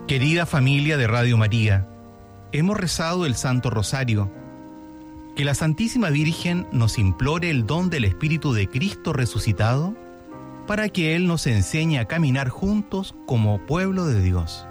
Querida familia de Radio María, hemos rezado el Santo Rosario. Que la Santísima Virgen nos implore el don del Espíritu de Cristo resucitado para que Él nos enseñe a caminar juntos como pueblo de Dios.